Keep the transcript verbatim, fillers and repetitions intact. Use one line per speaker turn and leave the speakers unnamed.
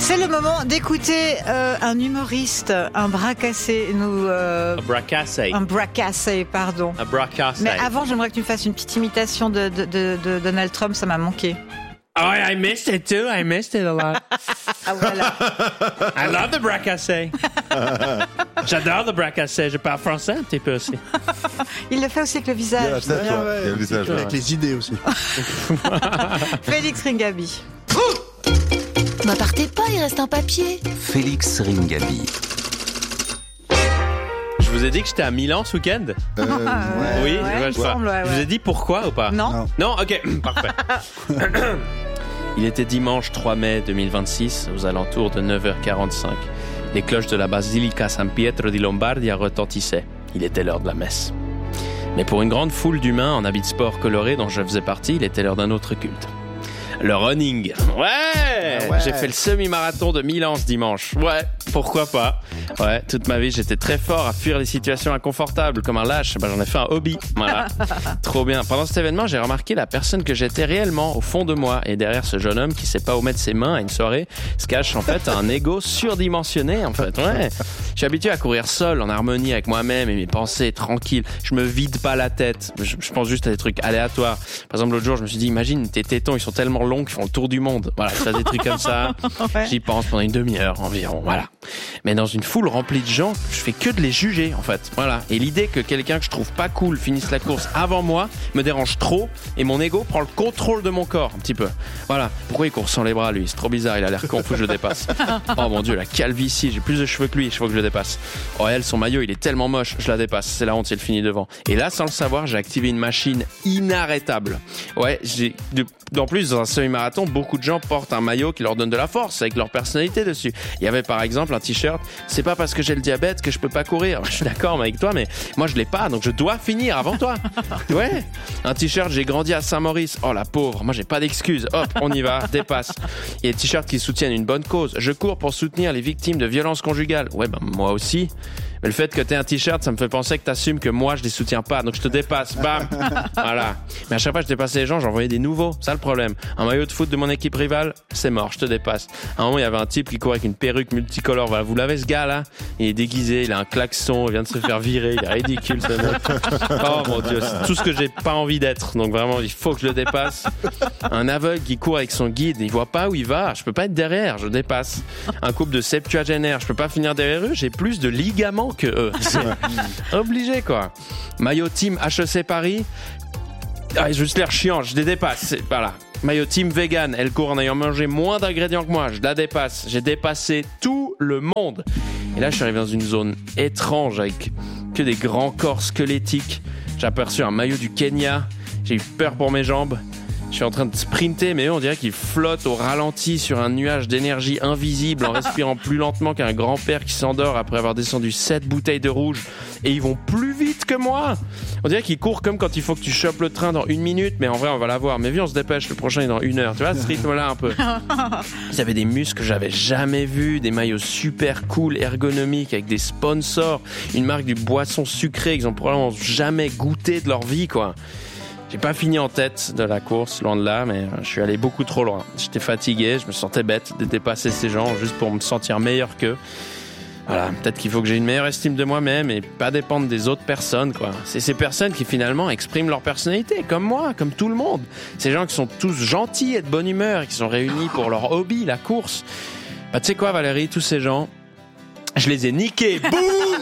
C'est le moment d'écouter euh, un humoriste, un bras cassé, nous. Euh,
un bras cassé.
Un bras cassé, pardon.
Un bras cassé.
Mais avant, j'aimerais que tu me fasses une petite imitation de, de, de, de Donald Trump, ça m'a manqué.
Oh, I missed it too. I missed it a lot.
Ah voilà.
I love the bras cassé. J'adore le bras cassé. Je parle français un petit peu aussi.
Il le fait aussi avec le visage.
Il y a la tête,
Ah ouais,
il y a le visage.
avec
Ouais.
les idées aussi.
Félix Ringaby.
Bah partez pas, il reste un papier.
Félix Ringaby.
Je vous ai dit que j'étais à Milan ce week-end.
Euh,
Oui,
ouais,
je
il
sais pas.
semble, ouais,
Je vous
ouais.
ai dit pourquoi ou pas?
Non.
Non.
Non, ok, parfait. Il était dimanche trois mai deux mille vingt-six, aux alentours de neuf heures quarante-cinq. Les cloches de la basilica San Pietro di Lombardia retentissaient. Il était l'heure de la messe. Mais pour une grande foule d'humains en habits de sport colorés dont je faisais partie, il était l'heure d'un autre culte. Le running. Ouais,
Ah ouais.
J'ai fait le semi-marathon de Milan ce dimanche. Ouais, pourquoi pas. Ouais, toute ma vie, j'étais très fort à fuir les situations inconfortables. Comme un lâche, ben, j'en ai fait un hobby. Voilà. Trop bien. Pendant cet événement, j'ai remarqué la personne que j'étais réellement au fond de moi. Et derrière ce jeune homme qui sait pas où mettre ses mains à une soirée, se cache en fait un ego surdimensionné, en fait. Ouais. Je suis habitué à courir seul, en harmonie avec moi-même et mes pensées, tranquille. Je me vide pas la tête. Je, je pense juste à des trucs aléatoires. Par exemple, l'autre jour, je me suis dit, imagine, tes tétons, ils sont tellement longs qu'ils font le tour du monde. Voilà, je fais des trucs comme ça.
Ouais.
J'y pense pendant une demi-heure environ. Voilà. Mais dans une foule remplie de gens, je fais que de les juger, en fait. Voilà. Et l'idée que quelqu'un que je trouve pas cool finisse la course avant moi me dérange trop et mon ego prend le contrôle de mon corps, un petit peu. Voilà. Pourquoi il court sans les bras, lui? C'est trop bizarre, il a l'air con, faut que je le dépasse. Oh mon Dieu, la calvitie, j'ai plus de cheveux que lui, il faut que je le dépasse. Oh, elle, son maillot, il est tellement moche, je la dépasse. C'est la honte, c'est le fini devant. Et là, sans le savoir, j'ai activé une machine inarrêtable. Ouais, j'ai, de, en plus, dans un semi-marathon, beaucoup de gens portent un maillot qui leur donne de la force avec leur personnalité dessus. Il y avait par exemple un t-shirt, c'est pas parce que j'ai le diabète que je peux pas courir. Je suis d'accord avec toi, mais moi je l'ai pas, donc je dois finir avant toi. Ouais. Un t-shirt, j'ai grandi à Saint-Maurice. Oh la pauvre, moi j'ai pas d'excuses. Hop, on y va, dépasse. Il y a des t-shirts qui soutiennent une bonne cause. Je cours pour soutenir les victimes de violences conjugales. Ouais, ben moi aussi. Mais le fait que t'aies un t-shirt, ça me fait penser que t'assumes que moi, je les soutiens pas. Donc je te dépasse. Bam. Voilà. Mais à chaque fois que je dépassais les gens, j'en voyais des nouveaux. Ça, le problème. Un maillot de foot de mon équipe rivale, c'est mort. Je te dépasse. À un moment, il y avait un type qui courait avec une perruque multicolore. Voilà. Vous l'avez, ce gars-là? Il est déguisé. Il a un klaxon. Il vient de se faire virer. Il est ridicule, ce mec. Oh mon Dieu. C'est tout ce que j'ai pas envie d'être. Donc vraiment, il faut que je le dépasse. Un aveugle qui court avec son guide. Il voit pas où il va. Je peux pas être derrière. Je dépasse. Un couple de septuagénaires. Je peux pas finir derrière eux. J'ai plus de ligaments que eux. C'est obligé, quoi. Maillot team H E C Paris. Ah, j'ai juste l'air chiant, je les dépasse. C'est, voilà. Maillot team vegan, elle court en ayant mangé moins d'ingrédients que moi, je la dépasse. J'ai dépassé tout le monde. Et là, je suis arrivé dans une zone étrange avec que des grands corps squelettiques. J'ai aperçu un maillot du Kenya. J'ai eu peur pour mes jambes. Je suis en train de sprinter, mais eux, on dirait qu'ils flottent au ralenti sur un nuage d'énergie invisible en respirant plus lentement qu'un grand-père qui s'endort après avoir descendu sept bouteilles de rouge. Et ils vont plus vite que moi. On dirait qu'ils courent comme quand il faut que tu chopes le train dans une minute, mais en vrai, on va l'avoir. Mais viens, on se dépêche, le prochain est dans une heure. Tu vois, ce rythme-là, un peu. Ils avaient des muscles que j'avais jamais vus, des maillots super cool, ergonomiques, avec des sponsors, une marque de boisson sucrée qu'ils ont probablement jamais goûté de leur vie, quoi. J'ai pas fini en tête de la course, loin de là, mais je suis allé beaucoup trop loin. J'étais fatigué, je me sentais bête de dépasser ces gens juste pour me sentir meilleur qu'eux. Voilà, peut-être qu'il faut que j'ai une meilleure estime de moi-même et pas dépendre des autres personnes, quoi. C'est ces personnes qui finalement expriment leur personnalité, comme moi, comme tout le monde. Ces gens qui sont tous gentils et de bonne humeur, et qui sont réunis pour leur hobby, la course. Bah tu sais quoi, Valérie, tous ces gens, je les ai niqués. Boum!